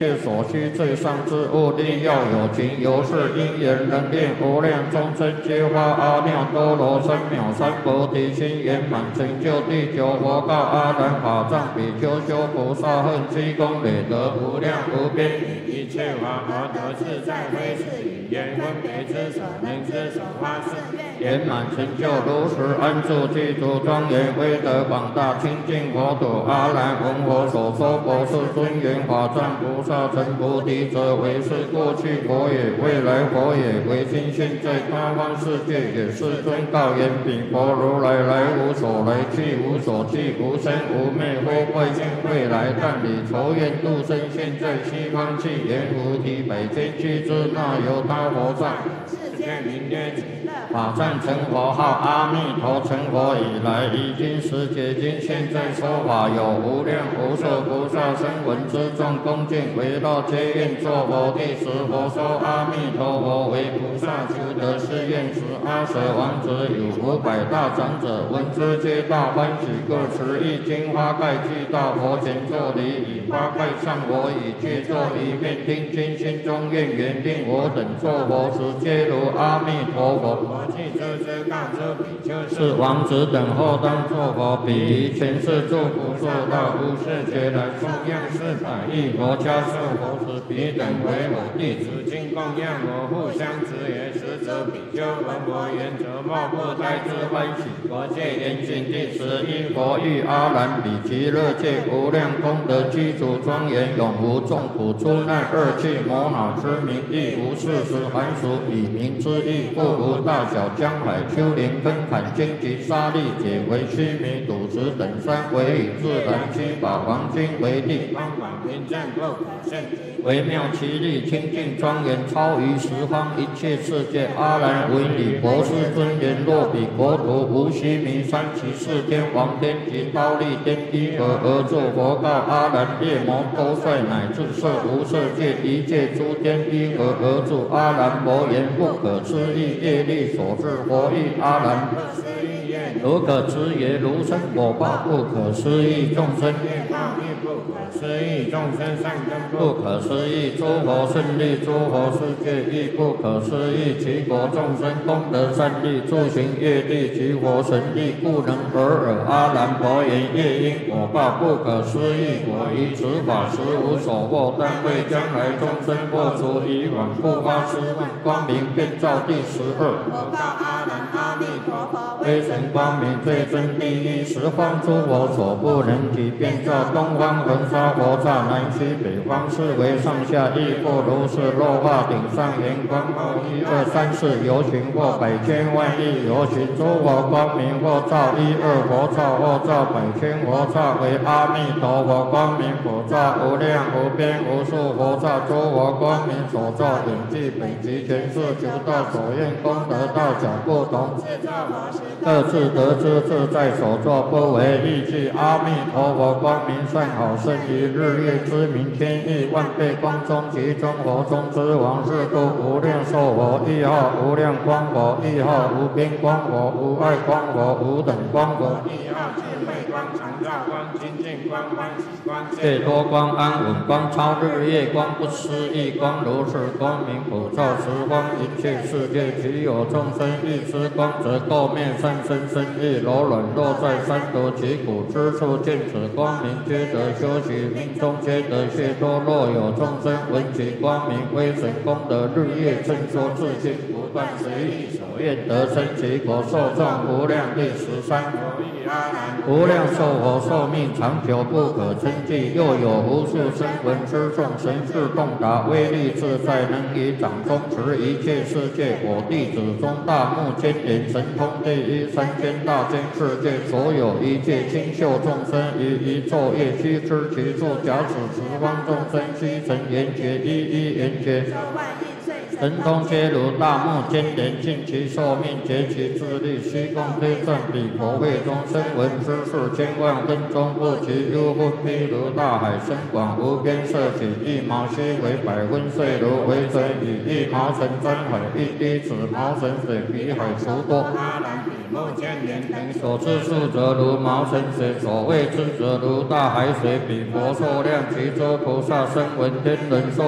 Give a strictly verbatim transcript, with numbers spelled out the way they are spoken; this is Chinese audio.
切所需最上之物，力要有情，由是因缘能令无量众生皆发阿耨多罗三藐三菩提心，圆满成就地球佛告阿难：法藏比丘修菩萨恨积功累德无量无边，一切法而得自在，非是语言分别之所能之所发誓。圆满成就如实安住具足庄严威德广大清净佛土。阿难闻我所说佛是尊严法藏菩萨成菩提者，为是过去佛也，未来佛也，为今现在他方世界也。世尊告言：彼佛如来来无所来，去无所去，无生无灭，非未现未来。但以仇怨度生，现在西方去，言菩提百千俱胝那由他佛刹。世间名曰法藏成佛号阿弥陀，成佛以来，已经时解经，现在说法有无量无数菩萨声闻之众恭敬围绕，皆愿作佛。第十佛说阿弥陀佛为菩萨求得是愿时，阿舍王子有五百大长者，闻之皆大欢喜，各持一经花盖具到佛前作礼，以花盖上我已具作一遍，听经心中愿缘令我等作佛时，皆如阿弥陀佛。我既知之告知比丘是王子等后当作佛，彼于前世诸不受道，无世觉来供养四百亿佛家受佛时，彼等为我弟子，今供养我，互相持也。实则比丘闻我言，则莫不胎之欢喜。佛戒严谨第十一佛欲阿难，彼极乐界无量功德具足庄严，永无众苦出难恶趣魔恼之名，亦无事实含俗以名之意，故无大小江海丘陵坑坎荆棘沙砾解为须弥土石等山，为以自然七宝黄金为地，方广平正不可胜，微妙其力清净庄严，超于十方一切世界。阿难闻彼佛世尊言：若彼国土无须弥山，其四天王天及忉利天依何而作？佛告阿难：夜魔多帅乃至色无色界一切诸天依何而作？阿难佛言：不可思议业力所致。佛欲阿难，如可知也，如生果报不可思议，众生业报亦不可思议，众生善根不可思议，诸佛胜利诸佛世界亦不可思议，其国众生功德善利，诸行业力及佛神力，故能尔尔。阿难佛言：业因果报不可思议，我于此法实无所获，但为将来众生破除以往不发誓问，光明遍照第十二。佛告阿难：阿弥陀佛威神光明最真第一，十方诸佛所不能及，遍照东方恒沙佛刹，南西北方四维上下亦复如是。落化顶上圆光，后一二三四游行，或百千万亿游行，诸佛光明或照一二佛刹，或照百千佛刹，为阿弥陀佛光明佛刹，无量无边无数佛刹，诸佛光明所照顶具本集全是，求道所愿功德大小不同，各自得知自在所作，不为异句。阿弥陀佛光明善好，胜于日月之明，千亿万倍光中，其中佛中之王是故无量寿佛，一号无量光佛，一号无边光佛，无碍光佛，无等光佛，一号智慧光、常照光、清净光、欢喜光、解脱光、安稳光、超日月光、不思议光，如是光明普照十方一切世界，其有众生欲知光，则垢面善身身意柔软，落在三途其苦之处，见此光明，皆得修习，命中皆得解脱。若有众生闻其光明威神功德，日夜称说自信，不断随意所愿得生其国，受众无量。第十三佛欲阿难，无量寿佛寿命长久不可称计，又有无数声闻之众，神智洞达，威力自在，能以掌中持一切世界。我弟子中大目犍连，神通第一，三千大千世界所有一切清秀众生，于一昼夜悉知其数。假使十方众生悉成圆觉，一一圆觉， 神通皆如大木，坚连尽其寿命，竭其智力，虚空推算，彼佛会中生闻知识千万分钟不及，幽魂披如大海，深广无边，色起一毛须为百分，岁如为水，以一毛神沾海，一滴子毛神水，比海除多。阿难比目千年等所知数则如毛神水，所谓知则如大海水，比佛寿量，其诸菩萨声闻天人寿。